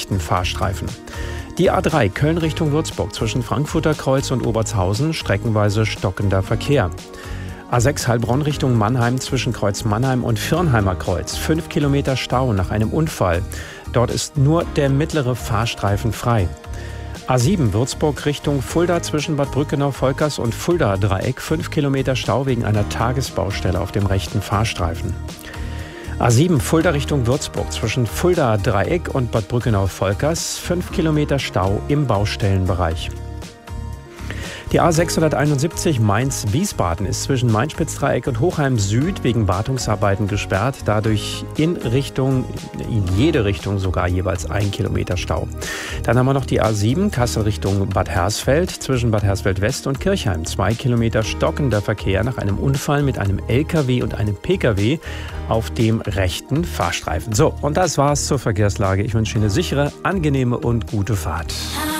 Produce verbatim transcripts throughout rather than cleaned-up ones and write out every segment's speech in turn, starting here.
rechten Fahrstreifen. Die A drei Köln Richtung Würzburg zwischen Frankfurter Kreuz und Obertshausen streckenweise stockender Verkehr. A sechs Heilbronn Richtung Mannheim zwischen Kreuz Mannheim und Firnheimer Kreuz. Fünf Kilometer Stau nach einem Unfall. Dort ist nur der mittlere Fahrstreifen frei. A sieben Würzburg Richtung Fulda zwischen Bad Brückenau-Volkers und Fulda-Dreieck. Fünf Kilometer Stau wegen einer Tagesbaustelle auf dem rechten Fahrstreifen. A sieben Fulda Richtung Würzburg zwischen Fulda-Dreieck und Bad Brückenau-Volkers. Fünf Kilometer Stau im Baustellenbereich. Die A sechshunderteinundsiebzig Mainz-Wiesbaden ist zwischen Main-Spitz-Dreieck und Hochheim Süd wegen Wartungsarbeiten gesperrt. Dadurch in Richtung, in jede Richtung sogar jeweils ein Kilometer Stau. Dann haben wir noch die A sieben Kassel Richtung Bad Hersfeld zwischen Bad Hersfeld West und Kirchheim. Zwei Kilometer stockender Verkehr nach einem Unfall mit einem L K W und einem P K W auf dem rechten Fahrstreifen. So, und das war's zur Verkehrslage. Ich wünsche Ihnen eine sichere, angenehme und gute Fahrt.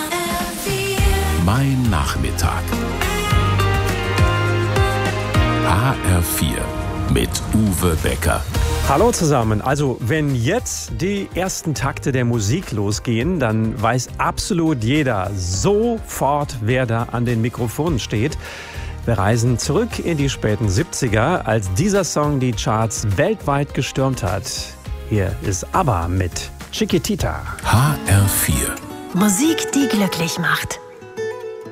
Mein Nachmittag. H R vier mit Uwe Becker. Hallo zusammen. Also wenn jetzt die ersten Takte der Musik losgehen, dann weiß absolut jeder sofort, wer da an den Mikrofonen steht. Wir reisen zurück in die späten siebziger, als dieser Song die Charts weltweit gestürmt hat. Hier ist ABBA mit Chiquitita. H R vier. Musik, die glücklich macht.